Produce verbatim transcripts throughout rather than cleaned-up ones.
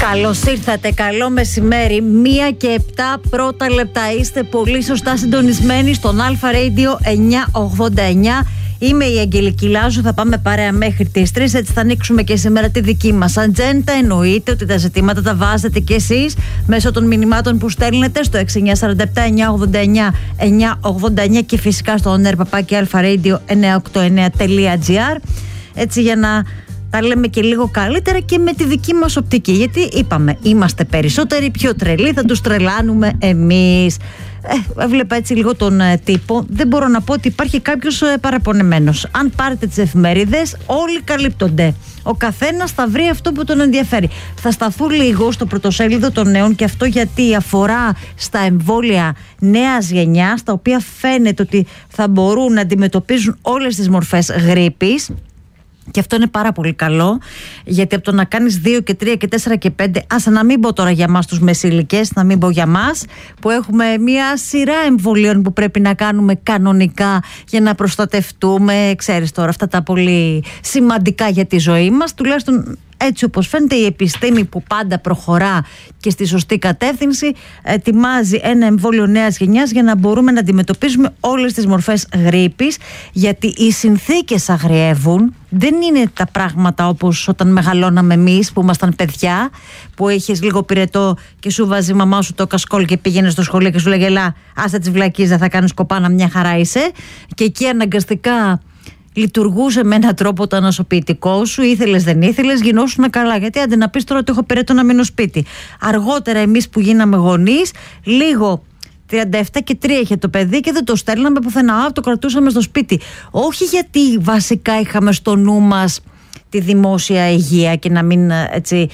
Καλώς ήρθατε, καλό μεσημέρι. Μία και επτά πρώτα λεπτά. Είστε πολύ σωστά συντονισμένοι στον Αλφα Radio εννιακόσια ογδόντα εννιά. Είμαι η Αγγελική Λάζου, θα πάμε παρέα μέχρι τις τρεις. Έτσι θα ανοίξουμε και σήμερα τη δική μας ατζέντα. Εννοείται ότι τα ζητήματα τα βάζετε κι εσείς μέσω των μηνυμάτων που στέλνετε στο έξι εννιά τέσσερα επτά εννιακόσια ογδόντα εννιά εννιακόσια ογδόντα εννιά και φυσικά στο on air παπάκι alfaradio εννιακόσια ογδόντα εννιά τελεία τζι άρ. Έτσι για να τα λέμε και λίγο καλύτερα και με τη δική μας οπτική. Γιατί είπαμε, είμαστε περισσότεροι, πιο τρελοί, θα τους τρελάνουμε εμείς. Ε, έβλεπα έτσι λίγο τον ε, τύπο. Δεν μπορώ να πω ότι υπάρχει κάποιος ε, παραπονεμένος. Αν πάρετε τις εφημερίδες, όλοι καλύπτονται. Ο καθένας θα βρει αυτό που τον ενδιαφέρει. Θα σταθούν λίγο στο πρωτοσέλιδο των νέων, και αυτό γιατί αφορά στα εμβόλια νέας γενιάς, τα οποία φαίνεται ότι θα μπορούν να αντιμετωπίζουν όλες τις μορφές γρίπης. Και αυτό είναι πάρα πολύ καλό, γιατί από το να κάνεις δύο και τρία και τέσσερα και πέντε, άσε να μην πω τώρα για μας τους μεσήλικες, να μην πω για μας που έχουμε μια σειρά εμβολίων που πρέπει να κάνουμε κανονικά για να προστατευτούμε, ξέρεις τώρα αυτά τα πολύ σημαντικά για τη ζωή μας, τουλάχιστον έτσι όπως φαίνεται η επιστήμη που πάντα προχωρά και στη σωστή κατεύθυνση ετοιμάζει ένα εμβόλιο νέας γενιάς για να μπορούμε να αντιμετωπίσουμε όλες τις μορφές γρίπης, γιατί οι συνθήκες αγριεύουν. Δεν είναι τα πράγματα όπως όταν μεγαλώναμε εμείς που ήμασταν παιδιά, που είχες λίγο πυρετό και σου βάζει η μαμά σου το κασκόλ και πήγαινε στο σχολείο και σου λέγε ελά, άσε τις βλακίες, δεν θα κάνεις κοπάνα, μια χαρά είσαι. Και εκεί αναγκαστικά λειτουργούσε με έναν τρόπο το ανασωπητικό σου, ήθελες δεν ήθελες, γινόσουν καλά. Γιατί άντε να πεις τώρα ότι έχω πυρετό να μείνω σπίτι. Αργότερα εμείς που γίναμε γονείς, λίγο τριάντα επτά και τρία είχε το παιδί και δεν το στέλναμε πουθενά, το κρατούσαμε στο σπίτι. Όχι γιατί βασικά είχαμε στο νου μας τη δημόσια υγεία και να μην έτσι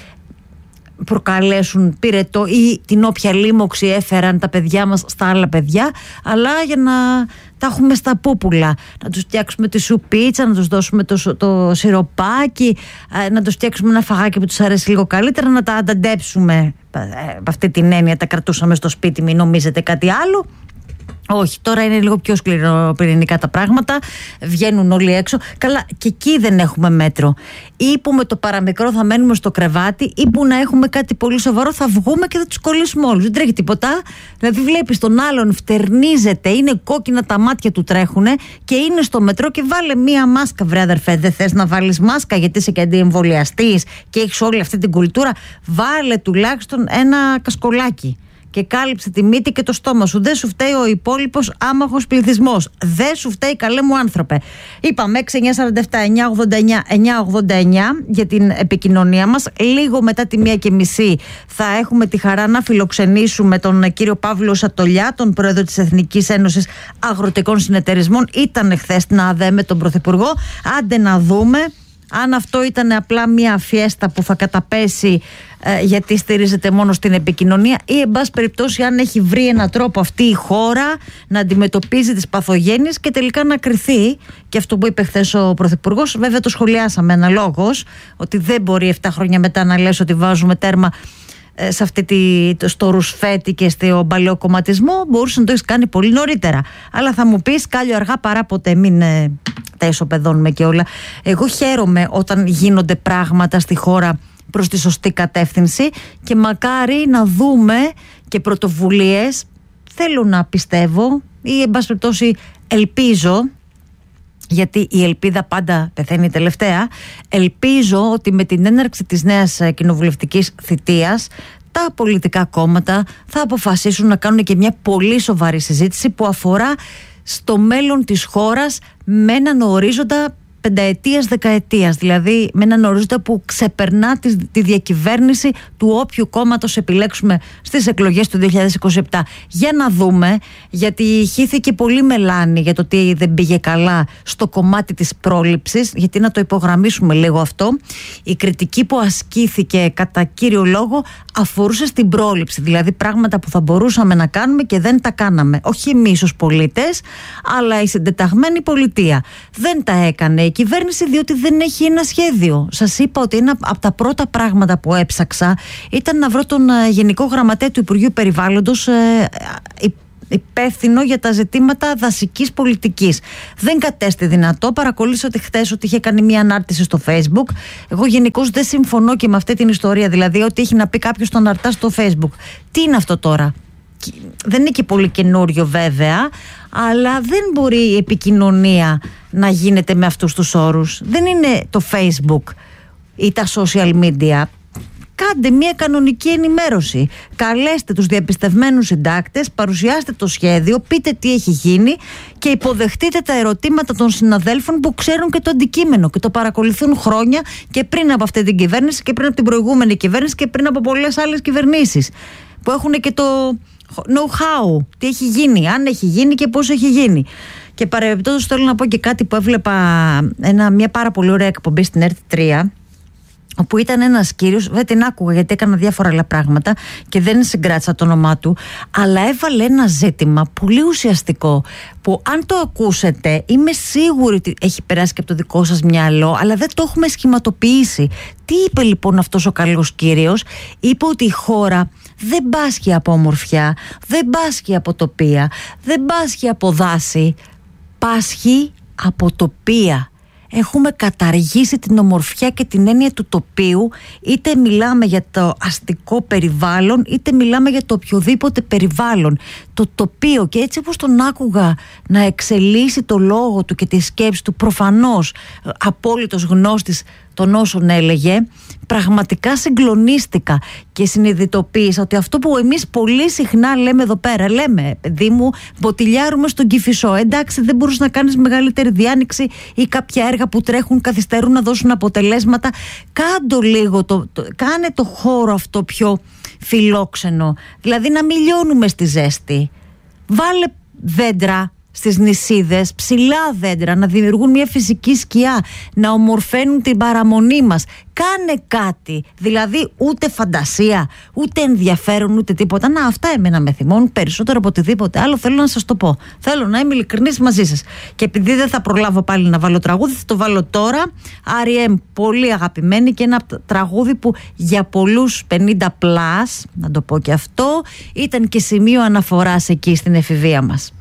προκαλέσουν πυρετό ή την όποια λίμωξη έφεραν τα παιδιά μας στα άλλα παιδιά, αλλά για να τα έχουμε στα πούπουλα, να τους φτιάξουμε τη σουπίτσα, να τους δώσουμε το, το σιροπάκι, να τους φτιάξουμε ένα φαγάκι που τους αρέσει λίγο καλύτερα, να τα ανταντέψουμε. Από αυτή την έννοια τα κρατούσαμε στο σπίτι, μην νομίζετε κάτι άλλο. Όχι, τώρα είναι λίγο πιο σκληροπυρηνικά τα πράγματα, βγαίνουν όλοι έξω. Καλά, και εκεί δεν έχουμε μέτρο. Ή που με το παραμικρό θα μένουμε στο κρεβάτι, ή που να έχουμε κάτι πολύ σοβαρό, θα βγούμε και θα τους κολλήσουμε όλους. Δεν τρέχει τίποτα. Δηλαδή, βλέπεις τον άλλον, φτερνίζεται, είναι κόκκινα τα μάτια του τρέχουνε και είναι στο μετρό και βάλε μία μάσκα, βρε αδερφέ. Δεν θες να βάλεις μάσκα γιατί είσαι και αντιεμβολιαστής και έχεις όλη αυτή την κουλτούρα? Βάλε τουλάχιστον ένα κασκολάκι και κάλυψε τη μύτη και το στόμα σου. Δεν σου φταίει ο υπόλοιπος άμαχος πληθυσμός. Δεν σου φταίει, καλέ μου άνθρωπε. Είπαμε έξι εννιά τέσσερα επτά εννιακόσια ογδόντα εννιά εννιακόσια ογδόντα εννιά για την επικοινωνία μας. Λίγο μετά τη μία και μισή θα έχουμε τη χαρά να φιλοξενήσουμε τον κύριο Παύλο Σατολιά, τον πρόεδρο της Εθνικής Ένωσης Αγροτικών Συνεταιρισμών. Ήταν χθες στην ΑΔΕ με τον Πρωθυπουργό. Άντε να δούμε αν αυτό ήταν απλά μια φιέστα που θα καταπέσει ε, γιατί στηρίζεται μόνο στην επικοινωνία, ή εν πάση περιπτώσει αν έχει βρει έναν τρόπο αυτή η χώρα να αντιμετωπίζει τις παθογένειες και τελικά να κριθεί. Και αυτό που είπε χθες ο Πρωθυπουργός, βέβαια το σχολιάσαμε αναλόγως, ότι δεν μπορεί επτά χρόνια μετά να λες ότι βάζουμε τέρμα σε αυτή τη, στο ρουσφέτη και στο παλαιοκομματισμό. Μπορούσε να το έχεις κάνει πολύ νωρίτερα. Αλλά θα μου πεις, κάλλιο αργά παρά ποτέ, μην ε, τα ισοπεδώνουμε και όλα. Εγώ χαίρομαι όταν γίνονται πράγματα στη χώρα προς τη σωστή κατεύθυνση και μακάρι να δούμε και πρωτοβουλίες. Θέλω να πιστεύω, ή εν πάση περιπτώσει ελπίζω, γιατί η ελπίδα πάντα πεθαίνει τελευταία, ελπίζω ότι με την έναρξη της νέας κοινοβουλευτικής θητείας τα πολιτικά κόμματα θα αποφασίσουν να κάνουν και μια πολύ σοβαρή συζήτηση που αφορά στο μέλλον της χώρας με έναν ορίζοντα πενταετίας, δεκαετίας, δηλαδή με έναν ορίζοντα που ξεπερνά τη, τη διακυβέρνηση του όποιου κόμματος επιλέξουμε στις εκλογές του δύο χιλιάδες είκοσι επτά. Για να δούμε, γιατί χύθηκε πολύ μελάνη για το τι δεν πήγε καλά στο κομμάτι της πρόληψης, γιατί να το υπογραμμίσουμε λίγο αυτό. Η κριτική που ασκήθηκε κατά κύριο λόγο αφορούσε στην πρόληψη, δηλαδή πράγματα που θα μπορούσαμε να κάνουμε και δεν τα κάναμε. Όχι εμείς ως πολίτες, αλλά η συντεταγμένη πολιτεία δεν τα έκανε η κυβέρνηση, διότι δεν έχει ένα σχέδιο. Σας είπα ότι ένα από τα πρώτα πράγματα που έψαξα ήταν να βρω τον Γενικό Γραμματέα του Υπουργείου Περιβάλλοντος, υπεύθυνο για τα ζητήματα δασικής πολιτικής. Δεν κατέστη δυνατό. Παρακολούθησα ότι χθες ότι είχε κάνει μια ανάρτηση στο Facebook. Εγώ γενικώς δεν συμφωνώ και με αυτή την ιστορία, δηλαδή ότι έχει να πει κάποιος τον αρτά στο Facebook. Τι είναι αυτό τώρα? Δεν είναι και πολύ καινούριο βέβαια, αλλά δεν μπορεί η επικοινωνία να γίνεται με αυτούς τους όρους. Δεν είναι το Facebook ή τα social media. Κάντε μια κανονική ενημέρωση. Καλέστε τους διαπιστευμένους συντάκτες, παρουσιάστε το σχέδιο, πείτε τι έχει γίνει και υποδεχτείτε τα ερωτήματα των συναδέλφων που ξέρουν και το αντικείμενο και το παρακολουθούν χρόνια και πριν από αυτή την κυβέρνηση και πριν από την προηγούμενη κυβέρνηση και πριν από πολλές άλλες κυβερνήσεις που έχουν και το know-how, τι έχει γίνει, αν έχει γίνει και πώς έχει γίνει. Και παρεμπιπτόντως θέλω να πω και κάτι που έβλεπα, ένα, μια πάρα πολύ ωραία εκπομπή στην Ερτ τρία, όπου ήταν ένας κύριος, δεν την άκουγα γιατί έκανα διάφορα άλλα πράγματα και δεν συγκράτησα το όνομά του, αλλά έβαλε ένα ζήτημα πολύ ουσιαστικό που αν το ακούσετε είμαι σίγουρη ότι έχει περάσει και από το δικό σας μυαλό, αλλά δεν το έχουμε σχηματοποιήσει. Τι είπε λοιπόν αυτός ο καλός κύριος? Είπε ότι η χώρα δεν πάσχει από ομορφιά, δεν πάσχει από τοπία, δεν πάσχει από δάση, πάσχει από τοπία. Έχουμε καταργήσει την ομορφιά και την έννοια του τοπίου, είτε μιλάμε για το αστικό περιβάλλον είτε μιλάμε για το οποιοδήποτε περιβάλλον. Το τοπίο, και έτσι όπως τον άκουγα να εξελίσσει το λόγο του και τη σκέψη του, προφανώς απόλυτος γνώστης των όσων έλεγε, πραγματικά συγκλονίστηκα και συνειδητοποίησα ότι αυτό που εμείς πολύ συχνά λέμε εδώ πέρα, λέμε παιδί μου, μποτιλιάρουμε στον Κηφισό, εντάξει δεν μπορείς να κάνεις μεγαλύτερη διάνοιξη ή κάποια έργα που τρέχουν καθυστερούν να δώσουν αποτελέσματα, κάντο λίγο το, το, κάνε το χώρο αυτό πιο φιλόξενο, δηλαδή να μην λιώνουμε στη ζέστη, βάλε δέντρα στις νησίδες, ψηλά δέντρα, να δημιουργούν μια φυσική σκιά, να ομορφαίνουν την παραμονή μας. Κάνε κάτι, δηλαδή ούτε φαντασία, ούτε ενδιαφέρον, ούτε τίποτα. Να, αυτά εμένα με θυμώνουν περισσότερο από οτιδήποτε άλλο. Θέλω να σας το πω. Θέλω να είμαι ειλικρινής μαζί σας. Και επειδή δεν θα προλάβω πάλι να βάλω τραγούδι, θα το βάλω τώρα. αρ ι εμ, πολύ αγαπημένη και ένα τραγούδι που για πολλούς πενήντα πλας, να το πω και αυτό, ήταν και σημείο αναφοράς εκεί στην εφηβεία μας.